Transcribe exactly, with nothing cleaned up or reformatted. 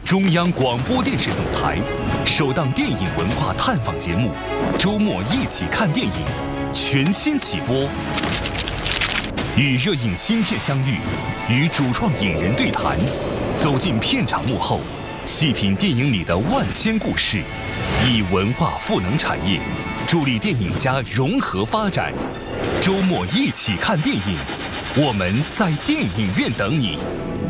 中央广播电视总台首档电影文化探访节目《周末一起看电影》全新起播，与热映新片相遇，与主创影人对谈，走进片场幕后，细品电影里的万千故事，以文化赋能产业，助力电影家融合发展。周末一起看电影，我们在电影院等你。